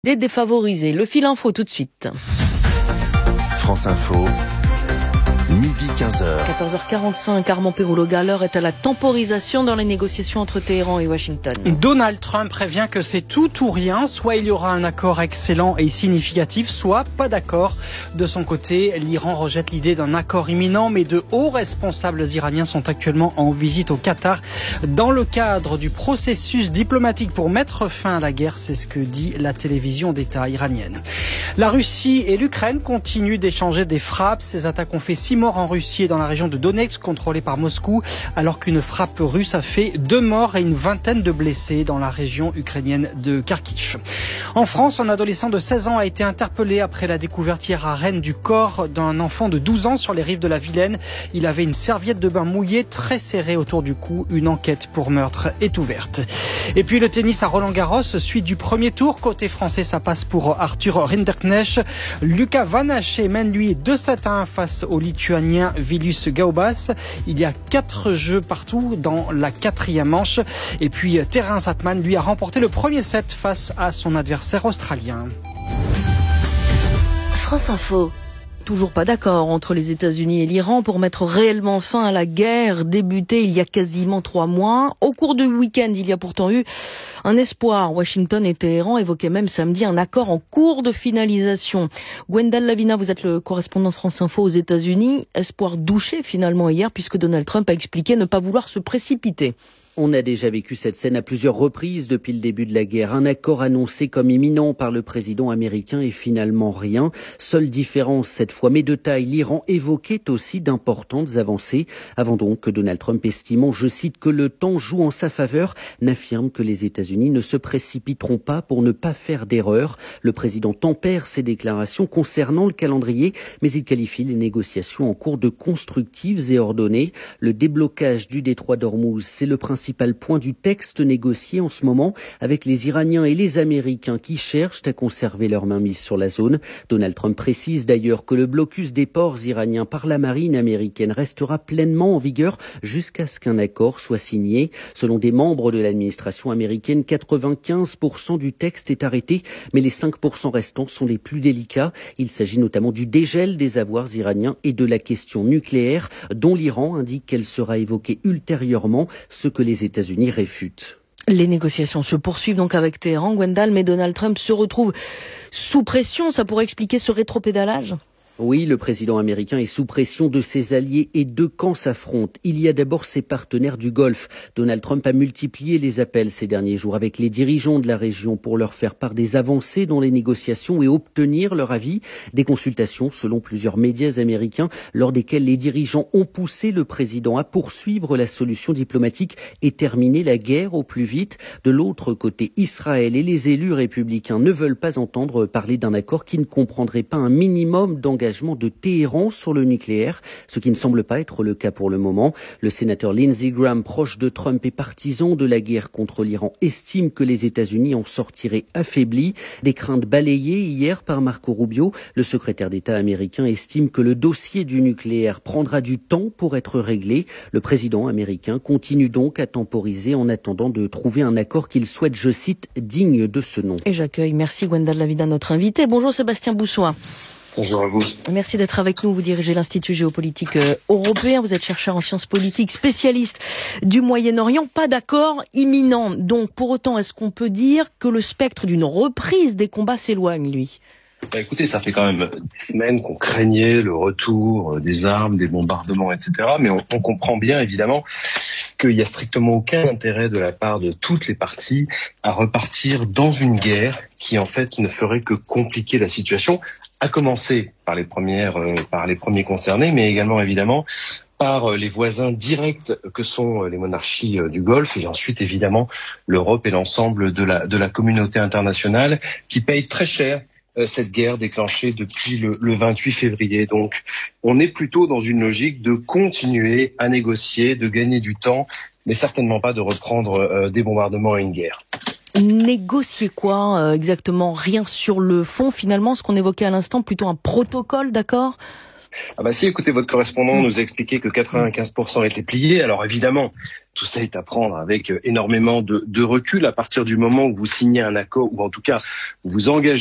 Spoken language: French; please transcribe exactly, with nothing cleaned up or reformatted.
Des défavorisés. Le fil info tout de suite. France Info, midi quinze heures. quatorze heures quarante-cinq, Armand Pérouloga, l'heure est à la temporisation dans les négociations entre Téhéran et Washington. Donald Trump prévient que c'est tout ou rien. Soit il y aura un accord excellent et significatif, soit pas d'accord. De son côté, l'Iran rejette l'idée d'un accord imminent, mais de hauts responsables iraniens sont actuellement en visite au Qatar dans le cadre du processus diplomatique pour mettre fin à la guerre. C'est ce que dit la télévision d'État iranienne. La Russie et l'Ukraine continuent d'échanger des frappes. Ces attaques ont fait six morts en Russie et dans la région de Donetsk, contrôlée par Moscou, alors qu'une frappe russe a fait deux morts et une vingtaine de blessés dans la région ukrainienne de Kharkiv. En France, un adolescent de seize ans a été interpellé après la découverte hier à Rennes du corps d'un enfant de douze ans sur les rives de la Vilaine. Il avait une serviette de bain mouillée très serrée autour du cou. Une enquête pour meurtre est ouverte. Et puis le tennis à Roland-Garros, suite du premier tour. Côté français, ça passe pour Arthur Rinderknecht. Lucas Van Haché mène lui deux sept à un face au Lituanien Vilius Gaubas. Il y a quatre jeux partout dans la quatrième manche. Et puis Terence Atman, lui, a remporté le premier set face à son adversaire australien. France Info. Toujours pas d'accord entre les États-Unis et l'Iran pour mettre réellement fin à la guerre débutée il y a quasiment trois mois. Au cours du week-end, il y a pourtant eu un espoir. Washington et Téhéran évoquaient même samedi un accord en cours de finalisation. Gwendal Lavina, vous êtes le correspondant de France Info aux États-Unis. Espoir douché finalement hier puisque Donald Trump a expliqué ne pas vouloir se précipiter. On a déjà vécu cette scène à plusieurs reprises depuis le début de la guerre. Un accord annoncé comme imminent par le président américain et finalement rien. Seule différence cette fois, mais de taille, l'Iran évoquait aussi d'importantes avancées. Avant donc que Donald Trump, estimant, je cite, que le temps joue en sa faveur, n'affirme que les États-Unis ne se précipiteront pas pour ne pas faire d'erreur. Le président tempère ses déclarations concernant le calendrier, mais il qualifie les négociations en cours de constructives et ordonnées. Le déblocage du détroit d'Ormuz, c'est le principal point du texte négocié en ce moment avec les Iraniens et les Américains qui cherchent à conserver leur mainmise sur la zone. Donald Trump précise d'ailleurs que le blocus des ports iraniens par la marine américaine restera pleinement en vigueur jusqu'à ce qu'un accord soit signé. Selon des membres de l'administration américaine, quatre-vingt-quinze pour cent du texte est arrêté, mais les cinq pour cent restants sont les plus délicats. Il s'agit notamment du dégel des avoirs iraniens et de la question nucléaire, dont l'Iran indique qu'elle sera évoquée ultérieurement, ce que les États-Unis réfutent. Les négociations se poursuivent donc avec Téhéran, Gwendal, mais Donald Trump se retrouve sous pression. Ça pourrait expliquer ce rétropédalage ? Oui, le président américain est sous pression de ses alliés et deux camps s'affrontent. Il y a d'abord ses partenaires du Golfe. Donald Trump a multiplié les appels ces derniers jours avec les dirigeants de la région pour leur faire part des avancées dans les négociations et obtenir leur avis. Des consultations, selon plusieurs médias américains, lors desquelles les dirigeants ont poussé le président à poursuivre la solution diplomatique et terminer la guerre au plus vite. De l'autre côté, Israël et les élus républicains ne veulent pas entendre parler d'un accord qui ne comprendrait pas un minimum d'engagement de Téhéran sur le nucléaire, ce qui ne semble pas être le cas pour le moment. Le sénateur Lindsey Graham, proche de Trump et partisan de la guerre contre l'Iran, estime que les États-Unis en sortiraient affaiblis. Des craintes balayées hier par Marco Rubio. Le secrétaire d'État américain estime que le dossier du nucléaire prendra du temps pour être réglé. Le président américain continue donc à temporiser en attendant de trouver un accord qu'il souhaite, je cite, digne de ce nom. Et j'accueille, merci Gwendal Lavina, notre invité. Bonjour Sébastien Boussois. Bonjour à vous. Merci d'être avec nous. Vous dirigez l'Institut géopolitique européen. Vous êtes chercheur en sciences politiques, spécialiste du Moyen-Orient. Pas d'accord imminent. Donc, pour autant, est-ce qu'on peut dire que le spectre d'une reprise des combats s'éloigne, lui ? Bah écoutez, ça fait quand même des semaines qu'on craignait le retour des armes, des bombardements, et cetera. Mais on, on comprend bien, évidemment, qu'il y a strictement aucun intérêt de la part de toutes les parties à repartir dans une guerre qui, en fait, ne ferait que compliquer la situation, à commencer par les premières, euh, par les premiers concernés, mais également, évidemment, par les voisins directs que sont les monarchies du Golfe et ensuite, évidemment, l'Europe et l'ensemble de la, de la communauté internationale qui payent très cher cette guerre déclenchée depuis le, le vingt-huit février. Donc, on est plutôt dans une logique de continuer à négocier, de gagner du temps, mais certainement pas de reprendre euh, des bombardements et une guerre. Négocier quoi euh, exactement ? Rien sur le fond, finalement, ce qu'on évoquait à l'instant, plutôt un protocole, d'accord ? Ah bah si, écoutez, votre correspondant nous a expliqué que quatre-vingt-quinze pour cent étaient pliés. Alors évidemment, tout ça est à prendre avec énormément de, de recul à partir du moment où vous signez un accord, ou en tout cas, vous vous engagez